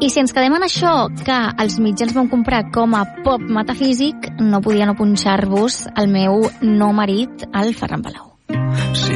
I si ens quedem en això, que els mitjans vam comprar com a pop metafísic, no podia no punxar-vos el meu no marit, el Ferran Palau.